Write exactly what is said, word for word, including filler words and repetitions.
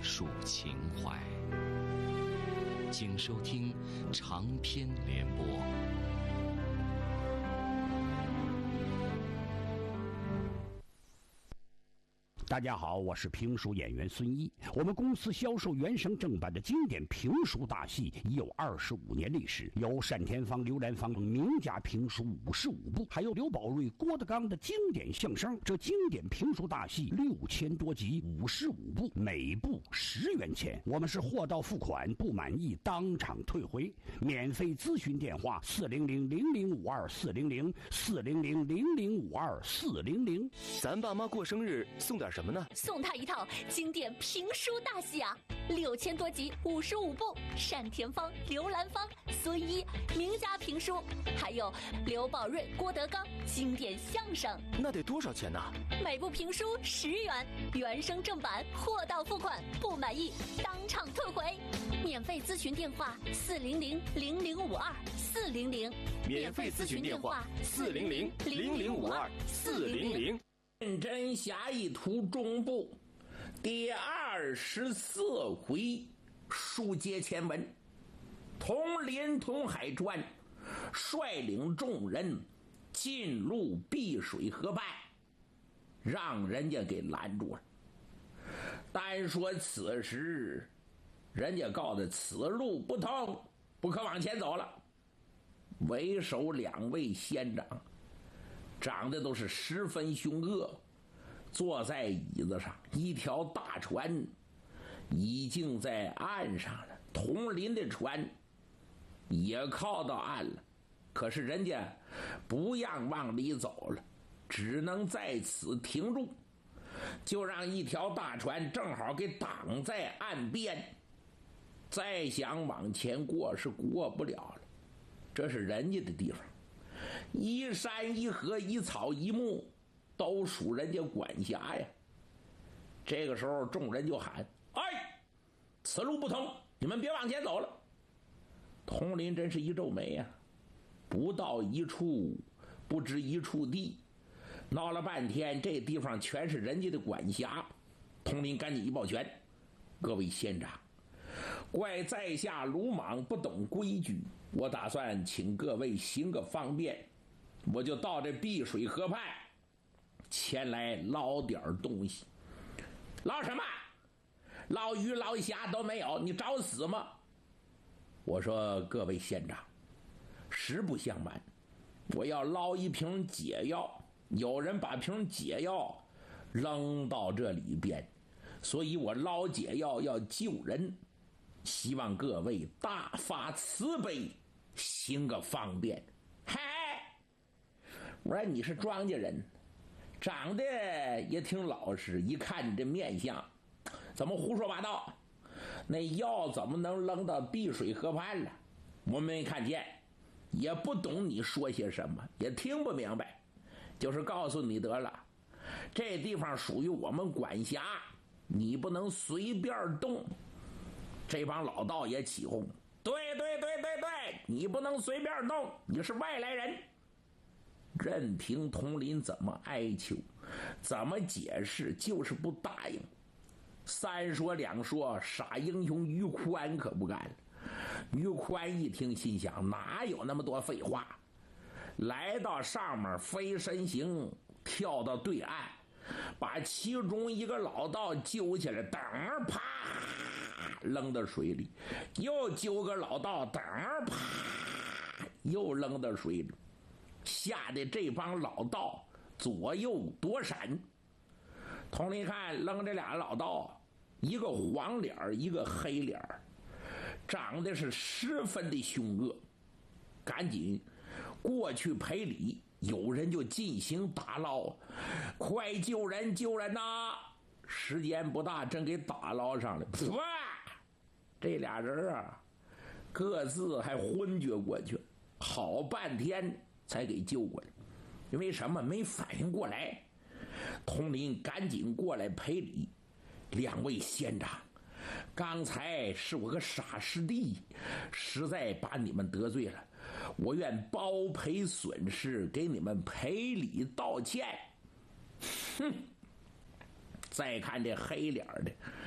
述情怀。请收听长篇联播。 大家好，我是评书演员孙一。我们公司销售原声正版的经典评书大戏已有二十五年历史，有单田芳、刘兰芳名家评书五十五部，还有刘宝瑞、郭德纲的经典相声。这经典评书大戏六千多集，五十五部，每部十元钱。我们是货到付款，不满意当场退回。免费咨询电话：四零零零零五二四零零四零零零零五二四零零。 咱爸妈过生日送点什么呢？ 送他一套经典评书大戏啊，六千多集，五十五部，单田芳、刘兰芳、孙一名家评书，还有刘宝瑞、郭德纲经典相声。 那得多少钱呢？ 每部评书十元，原声正版，货到付款，不满意当场退回。免费咨询电话：四零零零零五二四零零。 免费咨询电话：四零零零零五二四零零。 认真侠义图中部第二十四回书接前文。统领统海川率领众人进入碧水河畔，让人家给拦住了。单说此时人家告的此路不通，不可往前走了。为首两位县长长得都是十分凶恶，坐在椅子上，一条大船已经在岸上了，统领的船也靠到岸了，可是人家不让往里走了，只能在此停住，就让一条大船正好给挡在岸边，再想往前过是过不了了，这是人家的地方，一山一河一草一木都属人家管辖呀。这个时候众人就喊：哎，此路不通，你们别往前走了。统领真是一皱眉呀、啊，不到一处不知一处地，闹了半天这地方全是人家的管辖。统领赶紧一抱拳：各位县长，怪在下鲁莽不懂规矩，我打算请各位行个方便，我就到这碧水河畔前来捞点东西。捞什么？捞鱼捞虾都没有，你找死吗？我说各位县长，实不相瞒，我要捞一瓶解药，有人把瓶解药扔到这里边，所以我捞解药要救人，希望各位大发慈悲，行个方便。嘿，我说你是庄稼人，长得也挺老实，一看你这面相，怎么胡说八道？那药怎么能扔到碧水河畔了？我没看见，也不懂你说些什么，也听不明白，就是告诉你得了，这地方属于我们管辖，你不能随便动。这帮老道也起哄：对对对对对，你不能随便动，你是外来人。任凭统领怎么哀求，怎么解释，就是不答应。三说两说，傻英雄于宽可不干了。于宽一听，心想哪有那么多废话，来到上面飞身行，跳到对岸，把其中一个老道揪起来，等儿啪扔到水里，又揪个老道，等儿啪又扔到水里，吓得这帮老道左右躲闪。统领看扔这俩老道，一个黄脸一个黑脸，长得是十分的凶恶，赶紧过去赔礼。有人就进行打捞，快救人救人呐！时间不大，真给打捞上来。哇，这俩人啊各自还昏厥过去，好半天才给救过来。因为什么？没反应过来。统领赶紧过来赔礼：两位县长，刚才是我个傻师弟，实在把你们得罪了，我愿包赔损失，给你们赔礼道歉。哼！再看这黑脸的